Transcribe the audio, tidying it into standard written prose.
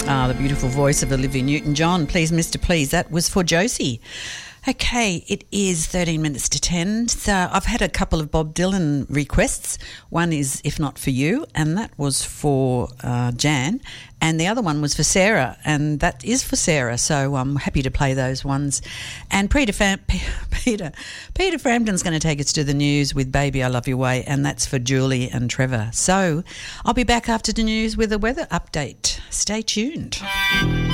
The beautiful voice of Olivia Newton-John. Please, Mr. Please. That was for Josie. Okay, it is 13 minutes to 10. So I've had a couple of Bob Dylan requests. One is If Not For You, and that was for Jan. And the other one was for Sarah, and that is for Sarah. So I'm happy to play those ones. And Peter Frampton's going to take us to the news with Baby I Love Your Way, and that's for Julie and Trevor. So I'll be back after the news with a weather update. Stay tuned.